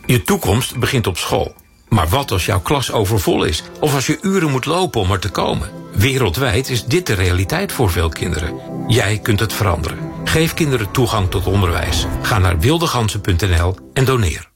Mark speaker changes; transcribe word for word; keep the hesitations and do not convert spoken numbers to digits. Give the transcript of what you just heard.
Speaker 1: Je toekomst begint op school. Maar wat als jouw klas overvol is? Of als je uren moet lopen om er te komen? Wereldwijd is dit de realiteit voor veel kinderen. Jij kunt het veranderen. Geef kinderen toegang tot onderwijs. Ga naar wildegansen punt n l en doneer.